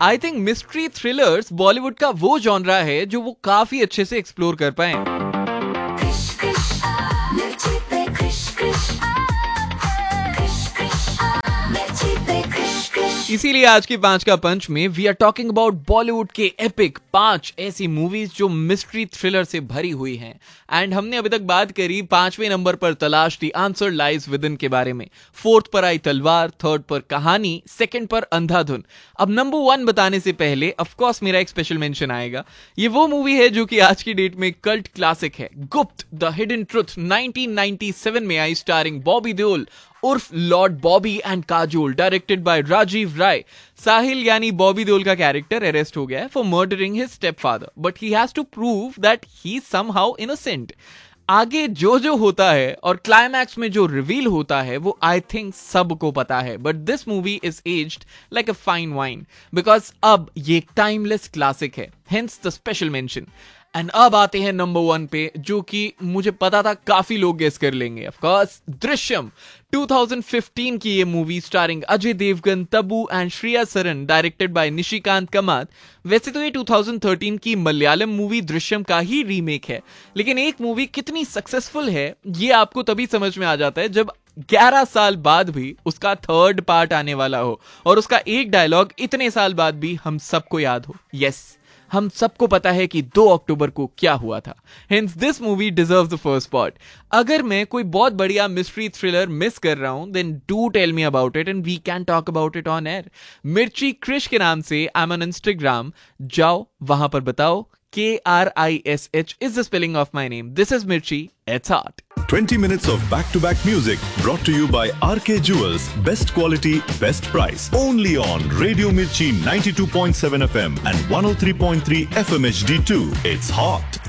I think mystery thrillers Bollywood का वो genre है जो वो काफी अच्छे से एक्सप्लोर कर पाए। इसीलिए आज की 5 का पंच में we are talking about Bollywood के एपिक 5 ऐसी मूवीज जो मिस्ट्री थ्रिलर से भरी हुई हैं। एंड हमने अभी तक बात करी 5वें नंबर पर तलाश the answer lies with in के बारे में, 4th पर आई तलवार, 3rd पर कहानी, 2nd पर अंधाधुन। अब नंबर 1 बताने से पहले ऑफ कोर्स मेरा एक स्पेशल मेंशन आएगा। ये वो मूवी है जो कि आज की डेट में कल्ट क्लासिक है, गुप्त द हिडन ट्रुथ 1997 में आई, स्टारिंग बॉबी देओल उर्फ Lord Bobby and Kajol, directed by Rajiv राय। साहिल यानी बॉबी देओल का कैरेक्टर अरेस्ट हो गया है for murdering his स्टेपफादर, but he has to prove that he somehow innocent. आगे जो होता है और क्लाइमैक्स में जो रिवील होता है वो आई थिंक सबको पता है, but this movie is aged like a fine wine because अब ये टाइमलेस क्लासिक है, hence the special mention. And अब आते हैं नंबर 1 पे, जो कि मुझे पता था काफी लोग गेस कर लेंगे। ऑफ कोर्स दृश्यम 2015 की ये movie starring Ajay Devgan, Tabu and Shreya Saran, directed by Nishikant कमात। वैसे तो ये 2013 की मलयालम मूवी दृश्यम का ही रीमेक है, लेकिन एक मूवी कितनी सक्सेसफुल है ये आपको तभी समझ में आ जाता है जब 11 साल बाद भी उसका 3rd पार्ट आने वाला हो और उसका एक डायलॉग इतने साल बाद भी हम सबको याद हो। यस, हम सबको पता है कि 2 अक्टूबर को क्या हुआ था। Hence this movie deserves the first part. अगर मैं कोई बहुत बढ़िया मिस्ट्री थ्रिलर मिस कर रहा हूं, then do tell me about it and we can talk about it on air. मिर्ची क्रिश के नाम से I'm on Instagram. जाओ वहां पर बताओ। KRISH is the spelling of my name. This is Mirchi. It's hot. 20 minutes of back-to-back music brought to you by RK Jewels. Best quality, best price. Only on Radio Mirchi 92.7 FM and 103.3 FM HD2. It's hot.